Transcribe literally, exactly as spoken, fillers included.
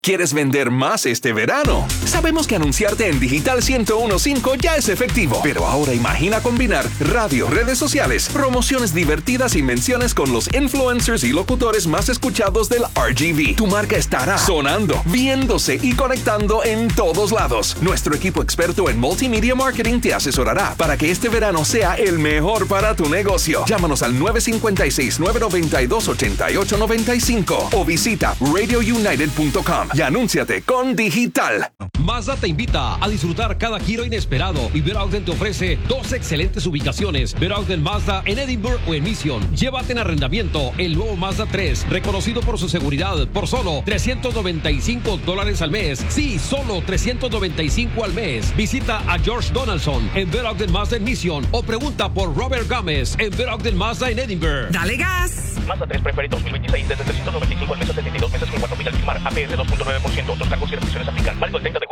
¿Quieres vender más este verano? Sabemos que anunciarte en Digital ciento uno punto cinco ya es efectivo, pero ahora imagina combinar radio, redes sociales, promociones divertidas y menciones con los influencers y locutores más escuchados del R G V. Tu marca estará sonando, viéndose y conectando en todos lados. Nuestro equipo experto en multimedia marketing te asesorará para que este verano sea el mejor para tu negocio. Llámanos al nueve cinco seis, nueve nueve dos, ocho ocho nueve cinco o visita radio united punto com. Y anúnciate con Digital. Mazda te invita a disfrutar cada giro inesperado y Ver Ogden te ofrece dos excelentes ubicaciones. Ver Ogden Mazda en Edinburgh o en Mission. Llévate en arrendamiento el nuevo Mazda tres, reconocido por su seguridad, por solo trescientos noventa y cinco dólares al mes. Sí, solo trescientos noventa y cinco al mes. Visita a George Donaldson en Ver Ogden Mazda en Mission o pregunta por Robert Gómez en Ver Ogden Mazda en Edinburgh. ¡Dale gas! Mazda tres Preferred dos mil veintiséis desde trescientos noventa y cinco al mes a setenta y dos meses con cuatro mil al firmar. A P R dos punto nueve por ciento. Otros cargos y restricciones aplican. Válido el treinta de